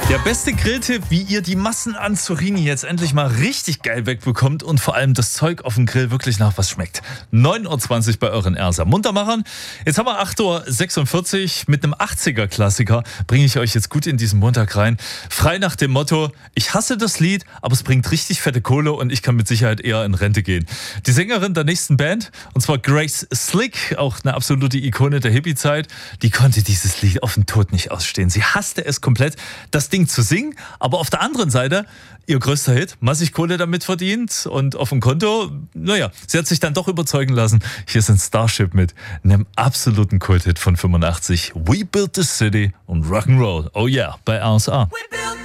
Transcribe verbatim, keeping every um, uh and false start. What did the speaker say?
Der beste Grilltipp, wie ihr die Massen an Zucchini jetzt endlich mal richtig geil wegbekommt und vor allem das Zeug auf dem Grill wirklich nach was schmeckt. neun Uhr zwanzig bei euren Ersa Muntermachern. Jetzt haben wir acht Uhr sechsundvierzig. Mit einem achtziger-Klassiker bringe ich euch jetzt gut in diesen Montag rein. Frei nach dem Motto, ich hasse das Lied, aber es bringt richtig fette Kohle und ich kann mit Sicherheit eher in Rente gehen. Die Sängerin der nächsten Band, und zwar Grace Slick, auch eine absolute Ikone der Hippie-Zeit, die konnte dieses Lied auf den Tod nicht ausstehen. Sie hasste es komplett, das Ding zu singen, aber auf der anderen Seite, ihr größter Hit, massig Kohle damit verdient und auf dem Konto, naja, sie hat sich dann doch überzeugen lassen. Hier ist ein Starship mit einem absoluten Kulthit von fünfundachtzig. We Built the City und Rock'n'Roll. Oh yeah, bei R S A.